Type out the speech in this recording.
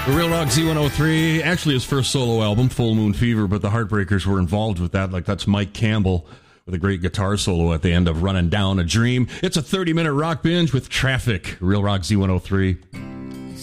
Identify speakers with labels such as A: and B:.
A: The Real Rock Z103, actually his first solo album, Full Moon Fever, but the Heartbreakers were involved with that. Like, that's Mike Campbell with a great guitar solo at the end of Running Down a Dream. It's a 30-minute rock binge with Traffic. Real Rock Z103.